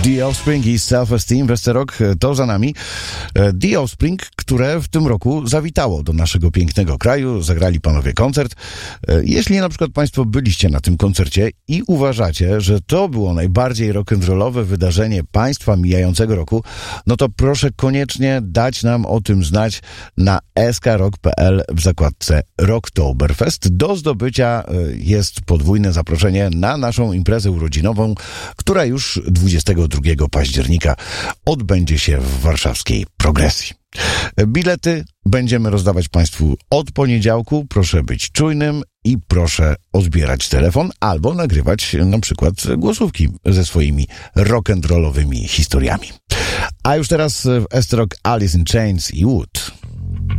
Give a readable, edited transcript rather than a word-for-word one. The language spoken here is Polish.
The Offspring i Self-Esteem, Westerok, to za nami. The Offspring, które w tym roku zawitało do naszego pięknego kraju, zagrali panowie koncert. Jeśli na przykład państwo byliście na tym koncercie i uważacie, że to było najbardziej rock'n'rollowe wydarzenie państwa mijającego roku, no to proszę koniecznie dać nam o tym znać na skrok.pl w zakładce Rocktoberfest. Do zdobycia jest podwójne zaproszenie na naszą imprezę urodzinową, która już 22 października odbędzie się w warszawskiej Progresji. Bilety będziemy rozdawać państwu od poniedziałku. Proszę być czujnym i proszę odbierać telefon albo nagrywać na przykład głosówki ze swoimi rock'n'rollowymi historiami. A już teraz w Esterok Alice in Chains i Wood.